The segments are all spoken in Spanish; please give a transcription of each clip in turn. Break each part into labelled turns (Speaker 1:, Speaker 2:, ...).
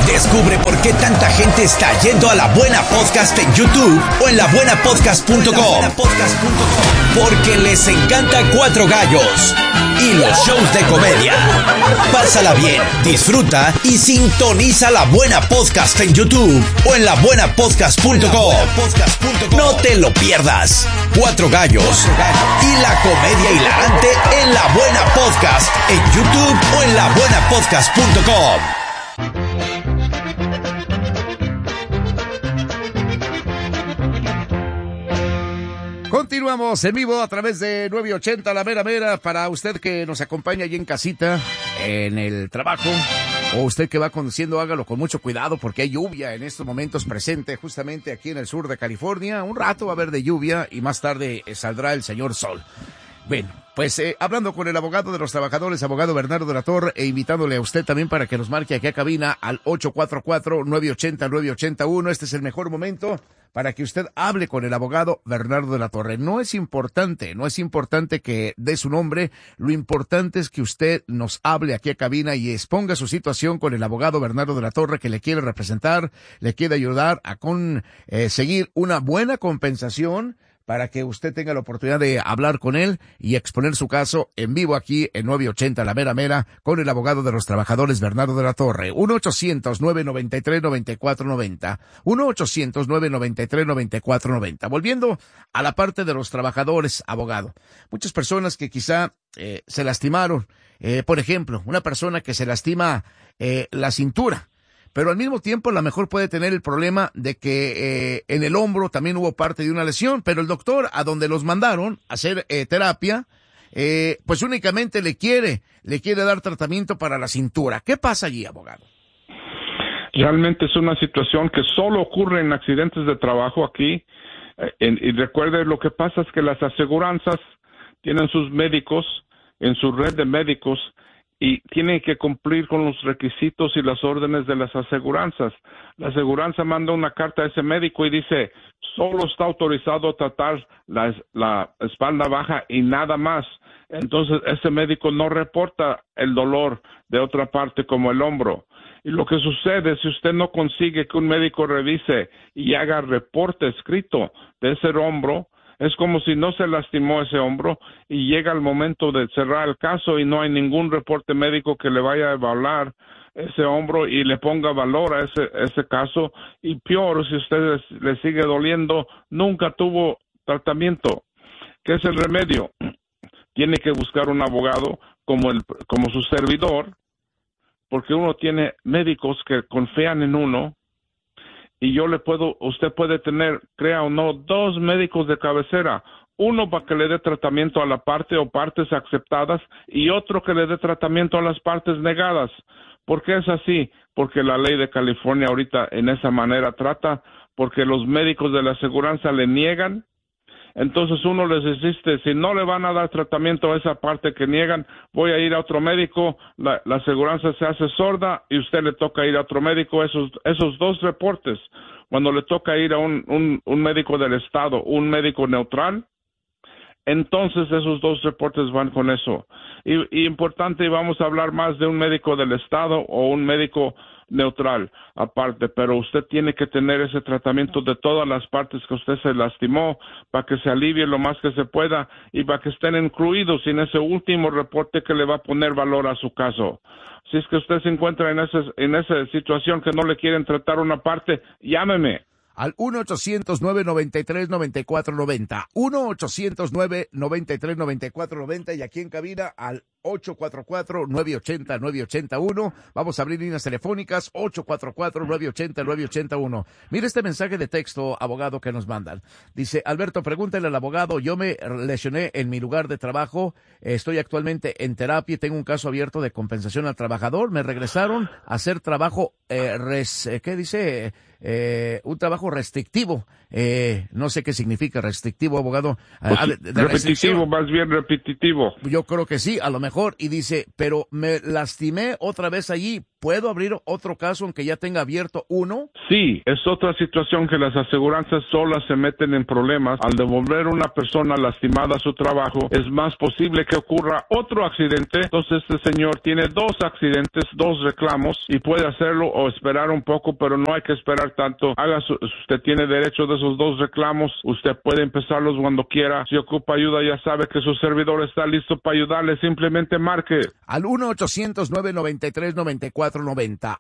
Speaker 1: Descubre por qué tanta gente está yendo a La Buena Podcast en YouTube o en labuenapodcast.com. Porque les encanta Cuatro Gallos y los shows de comedia. Pásala bien, disfruta y sintoniza La Buena Podcast en YouTube o en labuenapodcast.com. No te lo pierdas. Cuatro Gallos y la comedia hilarante en La Buena Podcast en YouTube o en labuenapodcast.com.
Speaker 2: Continuamos en vivo a través de 980 La Mera Mera para usted que nos acompaña allí en casita, en el trabajo, o usted que va conduciendo, hágalo con mucho cuidado porque hay lluvia en estos momentos presente justamente aquí en el sur de California. Un rato va a haber de lluvia y más tarde saldrá el señor sol. Bueno, pues hablando con el abogado de los trabajadores, abogado Bernardo de la Torre, e invitándole a usted también para que nos marque aquí a cabina al 844-980-9881. Este es el mejor momento para que usted hable con el abogado Bernardo de la Torre. No es importante que dé su nombre, lo importante es que usted nos hable aquí a cabina y exponga su situación con el abogado Bernardo de la Torre, que le quiere representar, le quiere ayudar a conseguir una buena compensación para que usted tenga la oportunidad de hablar con él y exponer su caso en vivo aquí en 980 La Mera Mera con el abogado de los trabajadores Bernardo de la Torre. 1-800-993-9490. 1-800-993-9490. Volviendo a la parte de los trabajadores, abogado. Muchas personas que quizá se lastimaron. Por ejemplo, una persona que se lastima la cintura, pero al mismo tiempo a lo mejor puede tener el problema de que en el hombro también hubo parte de una lesión, pero el doctor a donde los mandaron a hacer terapia, pues únicamente le quiere dar tratamiento para la cintura. ¿Qué pasa allí, abogado?
Speaker 3: Realmente es una situación que solo ocurre en accidentes de trabajo aquí, y recuerde, lo que pasa es que las aseguranzas tienen sus médicos en su red de médicos y tienen que cumplir con los requisitos y las órdenes de las aseguranzas. La aseguranza manda una carta a ese médico y dice, solo está autorizado a tratar la espalda baja y nada más. Entonces, ese médico no reporta el dolor de otra parte como el hombro. Y lo que sucede, si usted no consigue que un médico revise y haga reporte escrito de ese hombro, es como si no se lastimó ese hombro y llega el momento de cerrar el caso y no hay ningún reporte médico que le vaya a evaluar ese hombro y le ponga valor a ese caso. Y peor, si usted le sigue doliendo, nunca tuvo tratamiento. ¿Qué es el remedio? Tiene que buscar un abogado como su servidor, porque uno tiene médicos que confían en uno. Y usted puede tener, crea o no, 2 médicos de cabecera, uno para que le dé tratamiento a la parte o partes aceptadas y otro que le dé tratamiento a las partes negadas. ¿Por qué es así? Porque la ley de California ahorita en esa manera trata, porque los médicos de la aseguranza le niegan. Entonces uno les insiste, si no le van a dar tratamiento a esa parte que niegan, voy a ir a otro médico, la aseguranza se hace sorda y usted le toca ir a otro médico. Esos 2 reportes, cuando le toca ir a un médico del estado, un médico neutral, entonces esos 2 reportes van con eso. Y importante, y vamos a hablar más de un médico del estado o un médico neutral aparte, pero usted tiene que tener ese tratamiento de todas las partes que usted se lastimó para que se alivie lo más que se pueda y para que estén incluidos en ese último reporte que le va a poner valor a su caso. Si es que usted se encuentra en esa situación que no le quieren tratar una parte, llámeme
Speaker 2: al 1-800-993-9490, 1-800-993-9490 y aquí en cabina al 844-980-981. Vamos a abrir líneas telefónicas, 844-980-981. Mire este mensaje de texto, abogado, que nos mandan. Dice, Alberto, pregúntale al abogado, yo me lesioné en mi lugar de trabajo, estoy actualmente en terapia y tengo un caso abierto de compensación al trabajador. Me regresaron a hacer trabajo, un trabajo restrictivo. No sé qué significa restrictivo, abogado.
Speaker 3: Repetitivo, más bien repetitivo.
Speaker 2: Yo creo que sí, a lo mejor. Y dice, pero me lastimé otra vez allí ¿puedo abrir otro caso aunque ya tenga abierto uno?
Speaker 3: Sí, es otra situación que las aseguranzas solas se meten en problemas. Al devolver una persona lastimada a su trabajo, es más posible que ocurra otro accidente. Entonces este señor tiene 2 accidentes, 2 reclamos, y puede hacerlo o esperar un poco, pero no hay que esperar tanto. Usted tiene derecho de esos 2 reclamos, usted puede empezarlos cuando quiera. Si ocupa ayuda, ya sabe que su servidor está listo para ayudarle. Simplemente marque
Speaker 2: al 1-800-993-9490.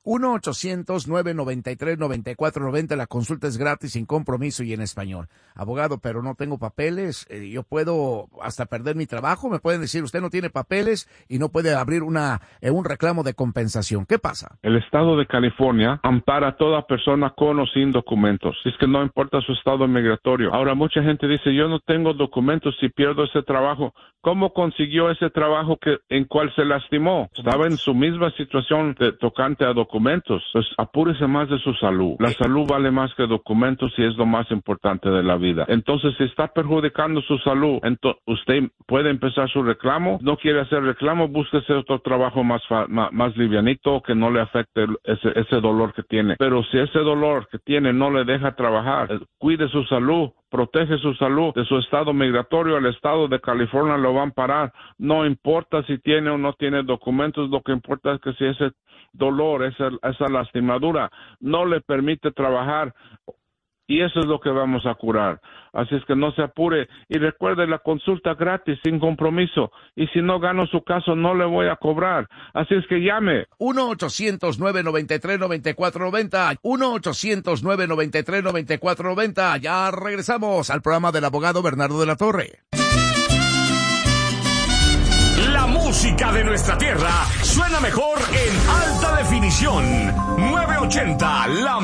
Speaker 2: 1-800-993-9490. La consulta es gratis, sin compromiso y en español. Abogado, pero no tengo papeles. Yo puedo hasta perder mi trabajo. Me pueden decir, usted no tiene papeles y no puede abrir un reclamo de compensación. ¿Qué pasa?
Speaker 3: El estado de California ampara a toda persona con o sin documentos. Es que no importa su estado migratorio. Ahora, mucha gente dice, yo no tengo documentos si pierdo ese trabajo. ¿Cómo consiguió ese trabajo en cual se lastimó? Estaba en su misma situación tocante a documentos. Pues apúrese más de su salud. La salud vale más que documentos y es lo más importante de la vida. Entonces, si está perjudicando su salud, usted puede empezar su reclamo. No quiere hacer reclamo, búsquese otro trabajo más livianito que no le afecte ese dolor que tiene. Pero si ese dolor que tiene no le deja trabajar, cuide su salud. Protege su salud de su estado migratorio. El estado de California lo va a amparar. No importa si tiene o no tiene documentos, lo que importa es que si ese dolor, esa lastimadura no le permite trabajar, y eso es lo que vamos a curar. Así es que no se apure. Y recuerde, la consulta gratis, sin compromiso. Y si no gano su caso, no le voy a cobrar. Así es que llame.
Speaker 2: 1-800-993-9490. 1-800-993-9490. Ya regresamos al programa del abogado Bernardo de la Torre.
Speaker 1: La música de nuestra tierra suena mejor en alta definición. 980, la